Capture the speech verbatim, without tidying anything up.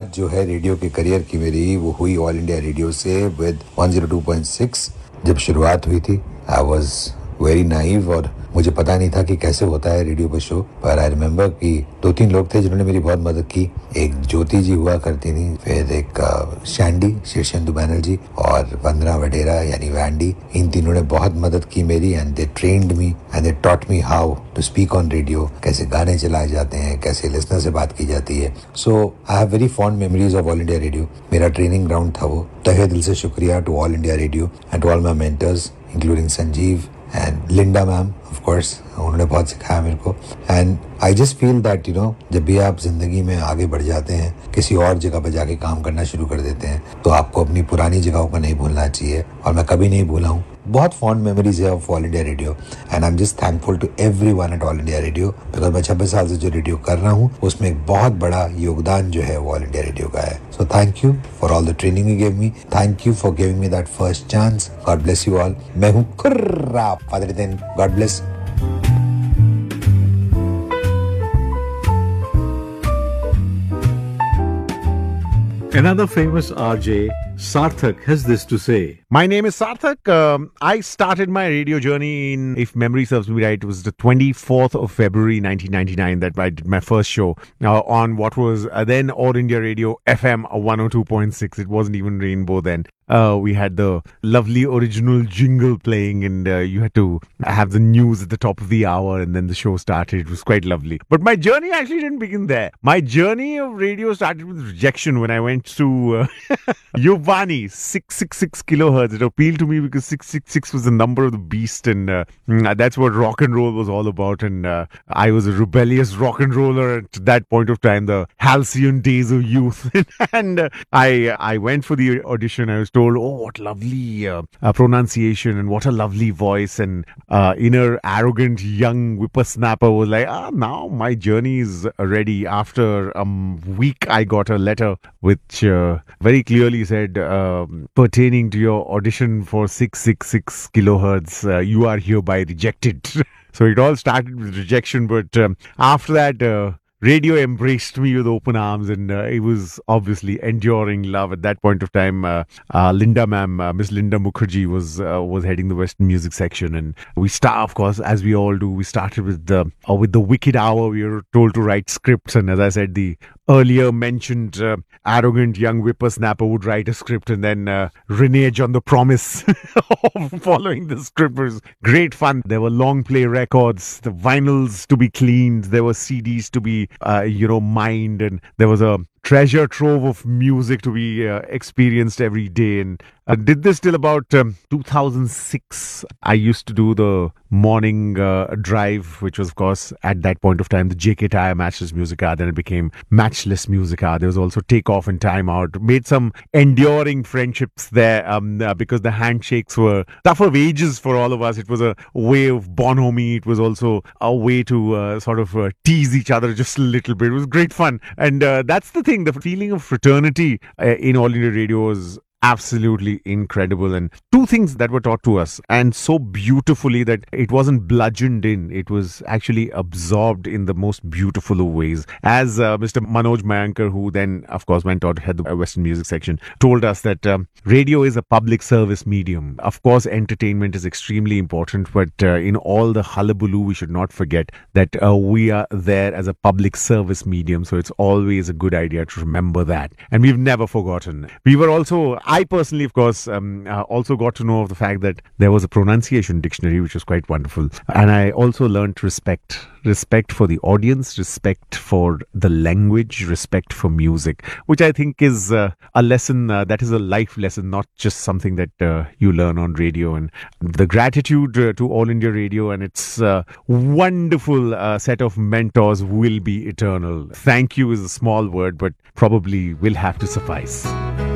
शुरुआत जो है रेडियो के करियर की मेरी वो हुई ऑल इंडिया रेडियो से with one zero two point six. जब शुरुआत हुई थी आई वाज वेरी नाइव और मुझे पता नहीं था कि कैसे होता है रेडियो पर शो, पर आई रिमेम्बर कि दो तीन लोग थे जिन्होंने मेरी बहुत मदद की। एक ज्योति जी हुआ करती थी, फिर एक शैंडी शीर्षेंदु बैनर्जी और वंदना वडेरा यानी वैंडी। इन तीनों ने बहुत मदद की मेरी and they trained me and they taught me how to speak on radio, कैसे गाने चलाए जाते हैं, कैसे लिसनर से बात की जाती है। सो I have very fond memories of all India radio. मेरा ट्रेनिंग ग्राउंड था वो। तहे दिल से शुक्रिया to all India radio and to all my mentors including Sanjeev and Linda ma'am, of course उन्होंने बहुत सिखाया मेरे को। And I just feel that you know जब भी आप जिंदगी में आगे बढ़ जाते हैं, किसी और जगह पर जाके काम करना शुरू कर देते हैं, तो आपको अपनी पुरानी जगहों को नहीं भूलना चाहिए। और मैं कभी नहीं भूला हूँ। बहुत फॉन्ड मेमोरीज है of all India radio and I am just thankful to everyone at all India radio, because मैं छब्बीस साल से जो रेडियो कर रहा हूँ उसमें एक बहुत बड़ा योगदान जो है वो ऑल इंडिया रेडियो का है। So thank you for all the training you give me, thank you for giving me that first chance. God bless you all. मैं हूँ कुर्रा फादर दिन। God bless. Another famous R J, Sarthak, has this to say. My name is Sarthak. Um, I started my radio journey in, if memory serves me right, it was the twenty-fourth of February nineteen ninety-nine that I did my first show uh, on what was uh, then All India Radio F M one oh two point six. It wasn't even Rainbow then. Uh, we had the lovely original jingle playing and uh, you had to have the news at the top of the hour and then the show started. It was quite lovely. But my journey actually didn't begin there. My journey of radio started with rejection when I went to uh, Yuvani, six six six kilohertz. It appealed to me because six six six was the number of the beast and uh, that's what rock and roll was all about. And uh, I was a rebellious rock and roller at that point of time, the halcyon days of youth. and uh, I I went for the audition. I was told, oh, what lovely uh, uh, pronunciation and what a lovely voice. And uh, inner arrogant young whippersnapper was like, ah, now my journey is ready. After a week, I got a letter which uh, very clearly said, um, pertaining to your audition for six six six kilohertz, uh, you are hereby rejected. So it all started with rejection. But um, after that, uh, radio embraced me with open arms and uh, it was obviously enduring love. At that point of time, uh, uh, Linda ma'am, uh, Miss Linda Mukherjee was uh, was heading the Western music section, and we start, of course, as we all do, we started with the uh, with the Wicked Hour. We were told to write scripts, and as I said, the earlier mentioned uh, arrogant young whippersnapper would write a script and then uh, renege on the promise of following the script. It was great fun. There were long play records, the vinyls to be cleaned, there were C Ds to be, uh, you know, mined, and there was a treasure trove of music to be uh, experienced every day. And I did this till about um, two thousand six. I used to do the morning uh, drive, which was, of course, at that point of time, the J K Tire Matchless Music Hour. Then it became Matchless Music Hour. There was also Takeoff and Time Out. Made some enduring friendships there um, uh, because the handshakes were tough of ages for all of us. It was a way of bonhomie. It was also a way to uh, sort of uh, tease each other just a little bit. It was great fun. And uh, that's the thing. The feeling of fraternity uh, in All India Radio was absolutely incredible, and two things that were taught to us, and so beautifully that it wasn't bludgeoned in, it was actually absorbed in the most beautiful of ways. As uh, Mister Manoj Mayankar, who then of course went on to head the Western music section, told us that um, radio is a public service medium. Of course entertainment is extremely important, but uh, in all the hullabaloo we should not forget that uh, we are there as a public service medium, so it's always a good idea to remember that, and we've never forgotten. We were also I personally, of course, um, uh, also got to know of the fact that there was a pronunciation dictionary, which was quite wonderful. And I also learned respect. Respect for the audience, respect for the language, respect for music, which I think is uh, a lesson uh, that is a life lesson, not just something that uh, you learn on radio. And the gratitude uh, to All India Radio and its uh, wonderful uh, set of mentors will be eternal. Thank you is a small word, but probably will have to suffice.